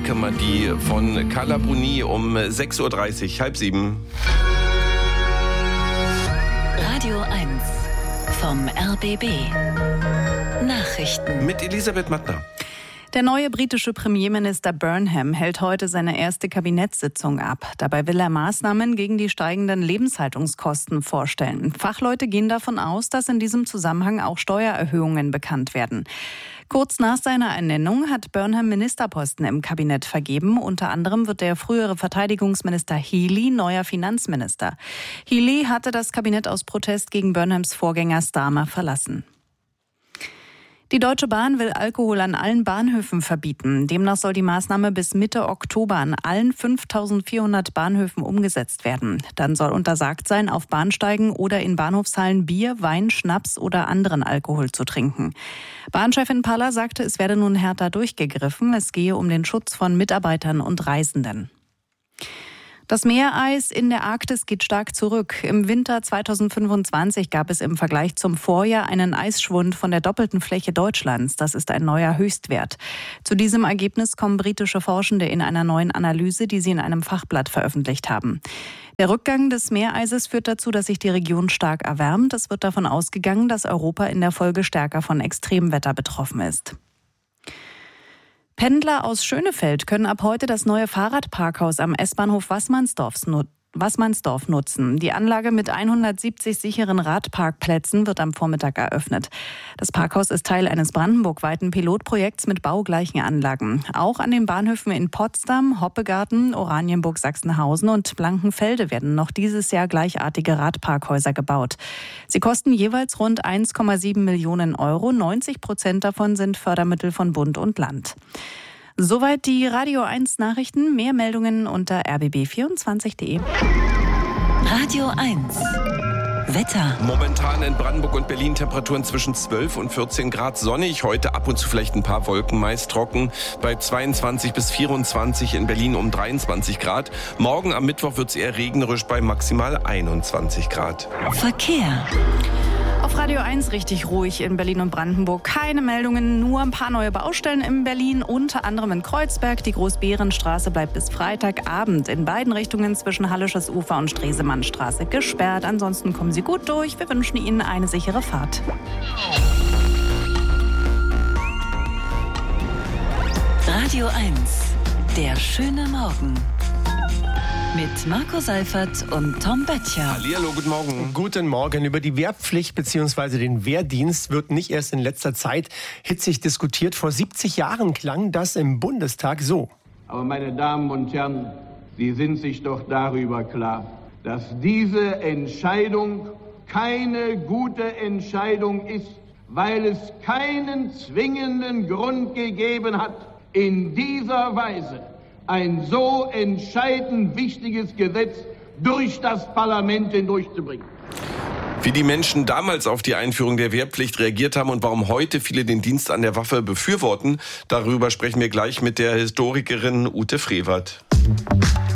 Alchemady von Carla Bruni um 6.30 Uhr, 6:30. Radio 1 vom RBB. Nachrichten Mit Elisabeth Mattner. Der neue britische Premierminister Burnham hält heute seine erste Kabinettssitzung ab. Dabei will er Maßnahmen gegen die steigenden Lebenshaltungskosten vorstellen. Fachleute gehen davon aus, dass in diesem Zusammenhang auch Steuererhöhungen bekannt werden. Kurz nach seiner Ernennung hat Burnham Ministerposten im Kabinett vergeben. Unter anderem wird der frühere Verteidigungsminister Healey neuer Finanzminister. Healey hatte das Kabinett aus Protest gegen Burnhams Vorgänger Starmer verlassen. Die Deutsche Bahn will Alkohol an allen Bahnhöfen verbieten. Demnach soll die Maßnahme bis Mitte Oktober an allen 5.400 Bahnhöfen umgesetzt werden. Dann soll untersagt sein, auf Bahnsteigen oder in Bahnhofshallen Bier, Wein, Schnaps oder anderen Alkohol zu trinken. Bahnchefin Paller sagte, es werde nun härter durchgegriffen. Es gehe um den Schutz von Mitarbeitern und Reisenden. Das Meereis in der Arktis geht stark zurück. Im Winter 2025 gab es im Vergleich zum Vorjahr einen Eisschwund von der doppelten Fläche Deutschlands. Das ist ein neuer Höchstwert. Zu diesem Ergebnis kommen britische Forschende in einer neuen Analyse, die sie in einem Fachblatt veröffentlicht haben. Der Rückgang des Meereises führt dazu, dass sich die Region stark erwärmt. Es wird davon ausgegangen, dass Europa in der Folge stärker von Extremwetter betroffen ist. Pendler aus Schönefeld können ab heute das neue Fahrradparkhaus am S-Bahnhof Waßmannsdorf nutzen. Die Anlage mit 170 sicheren Radparkplätzen wird am Vormittag eröffnet. Das Parkhaus ist Teil eines brandenburgweiten Pilotprojekts mit baugleichen Anlagen. Auch an den Bahnhöfen in Potsdam, Hoppegarten, Oranienburg, Sachsenhausen und Blankenfelde werden noch dieses Jahr gleichartige Radparkhäuser gebaut. Sie kosten jeweils rund 1,7 Millionen Euro. 90% davon sind Fördermittel von Bund und Land. Soweit die Radio 1 Nachrichten. Mehr Meldungen unter rbb24.de. Radio 1 Wetter. Momentan in Brandenburg und Berlin Temperaturen zwischen 12 und 14 Grad, sonnig. Heute ab und zu vielleicht ein paar Wolken, meist trocken. Bei 22 bis 24, in Berlin um 23 Grad. Morgen am Mittwoch wird es eher regnerisch bei maximal 21 Grad. Verkehr. Auf Radio 1 richtig ruhig in Berlin und Brandenburg. Keine Meldungen, nur ein paar neue Baustellen in Berlin, unter anderem in Kreuzberg. Die Groß-Behren-Straße bleibt bis Freitagabend in beiden Richtungen zwischen Hallisches Ufer und Stresemannstraße gesperrt. Ansonsten kommen Sie gut durch. Wir wünschen Ihnen eine sichere Fahrt. Radio 1, der schöne Morgen. Mit Marco Seifert und Tom Böttcher. Hallihallo, guten Morgen. Guten Morgen. Über die Wehrpflicht bzw. den Wehrdienst wird nicht erst in letzter Zeit hitzig diskutiert. Vor 70 Jahren klang das im Bundestag so. Aber meine Damen und Herren, Sie sind sich doch darüber klar, dass diese Entscheidung keine gute Entscheidung ist, weil es keinen zwingenden Grund gegeben hat, in dieser Weise ein so entscheidend wichtiges Gesetz durch das Parlament hindurchzubringen. Wie die Menschen damals auf die Einführung der Wehrpflicht reagiert haben und warum heute viele den Dienst an der Waffe befürworten, darüber sprechen wir gleich mit der Historikerin Ute Frevert.